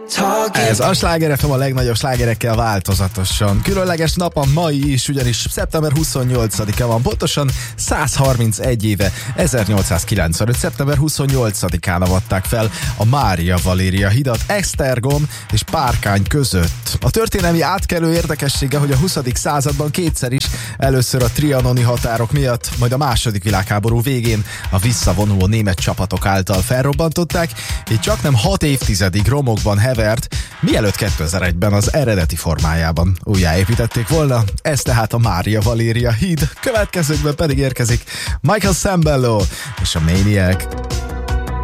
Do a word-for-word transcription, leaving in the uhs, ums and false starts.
Ez a Sláger ef em a legnagyobb slágerekkel változatosan. Különleges nap a mai is, ugyanis szeptember huszonnyolcadika van, pontosan száz harmincegy éve, ezernyolcszázkilencvenöt. szeptember huszonnyolcadikán avatták fel a Mária Valéria hidat Esztergom és Párkány között. A történelmi átkelő érdekessége, hogy a huszadik században kétszer is, először a trianoni határok miatt, majd a második világháború végén a visszavonuló német csapatok által felrobbantották, így csaknem hat évtizedig romokban hevert, mielőtt kétezer-egyben az eredeti formájában újjáépítették volna. Ez tehát a Mária Valéria híd, következőkben pedig érkezik Michael Sambello és a Maniac.